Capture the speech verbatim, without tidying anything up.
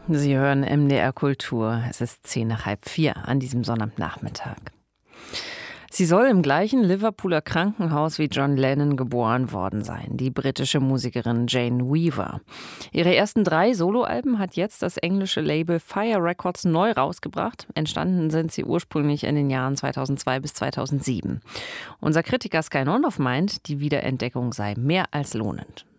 Sie hören M D R Kultur. Es ist zehn nach halb vier an diesem Sonnabendnachmittag. Sie soll im gleichen Liverpooler Krankenhaus wie John Lennon geboren worden sein, die britische Musikerin Jane Weaver. Ihre ersten drei Soloalben hat jetzt das englische Label Fire Records neu rausgebracht. Entstanden sind sie ursprünglich in den Jahren zweitausendzwei bis zweitausendsieben. Unser Kritiker Sky Nonhoff meint, die Wiederentdeckung sei mehr als lohnend.